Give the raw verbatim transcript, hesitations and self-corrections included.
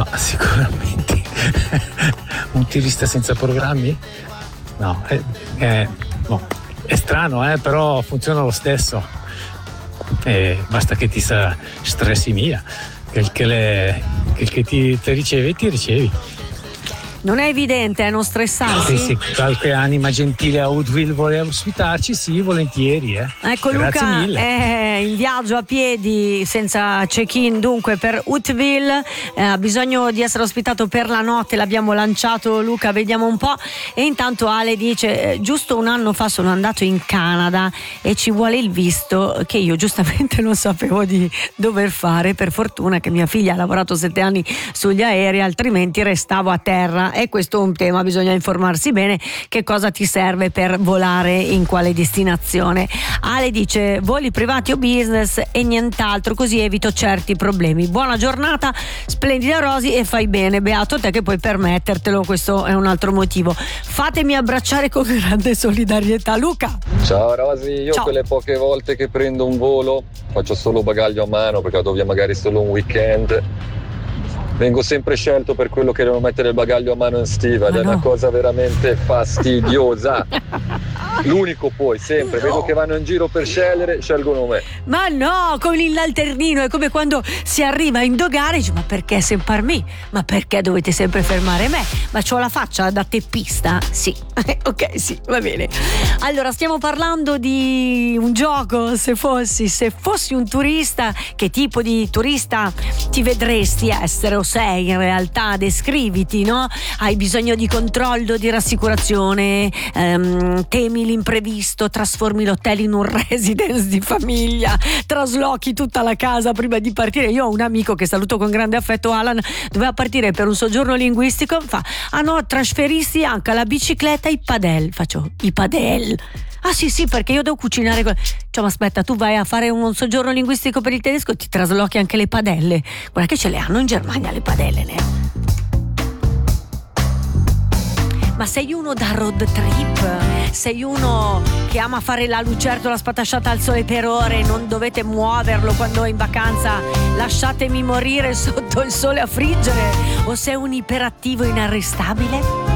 Ma sicuramente un turista senza programmi? No, è, è, no, è strano, eh, però funziona lo stesso. E basta che ti sa stressi via, che il che, le, che, il che ti, ti ricevi, ti ricevi. Non è evidente, eh, non stressarsi? Sì, se qualche anima gentile a Woodville vuole ospitarci, sì, volentieri. Eh. Ecco, grazie Luca mille. è in viaggio a piedi senza check-in dunque per Woodville, eh, ha bisogno di essere ospitato per la notte, l'abbiamo lanciato Luca, vediamo un po'. E intanto Ale dice, eh, giusto un anno fa sono andato in Canada e ci vuole il visto che io giustamente non sapevo di dover fare, per fortuna che mia figlia ha lavorato sette anni sugli aerei, altrimenti restavo a terra. E questo è un tema, bisogna informarsi bene che cosa ti serve per volare, in quale destinazione. Ale dice voli privati o business e nient'altro, così evito certi problemi. Buona giornata, splendida Rosy, e fai bene, beato te che puoi permettertelo, questo è un altro motivo. Fatemi abbracciare con grande solidarietà. Luca. Ciao Rosy, io Ciao. quelle poche volte che prendo un volo faccio solo bagaglio a mano perché vado via magari solo un weekend. Vengo sempre scelto per quello che devono mettere il bagaglio a mano in stiva ed Ma è no. una cosa veramente fastidiosa. L'unico poi, sempre, No. vedo che vanno in giro per scegliere, scelgono me. Ma no, con il lanternino è come quando si arriva a indogare e dici, ma perché sempre me? Ma perché dovete sempre fermare me? Ma c'ho la faccia da teppista? Sì. Ok, sì, va bene. Allora, stiamo parlando di un gioco. Se fossi, se fossi un turista, che tipo di turista ti vedresti essere o sei in realtà? Descriviti, no? Hai bisogno di controllo, di rassicurazione, ehm, temi l'imprevisto, trasformi l'hotel in un residence di famiglia, traslochi tutta la casa prima di partire. Io ho un amico che saluto con grande affetto, Alan, doveva partire per un soggiorno linguistico, fa, ah no, trasferissi anche la bicicletta e i padel. Faccio, i padel? Ah sì sì, perché io devo cucinare. Cioè, ma aspetta, tu vai a fare un soggiorno linguistico per il tedesco, ti traslochi anche le padelle. Guarda che ce le hanno in Germania le padelle, ne? Ma sei uno da road trip? Sei uno che ama fare la lucertola spatasciata al sole per ore, non dovete muoverlo quando è in vacanza, lasciatemi morire sotto il sole a friggere? O sei un iperattivo inarrestabile?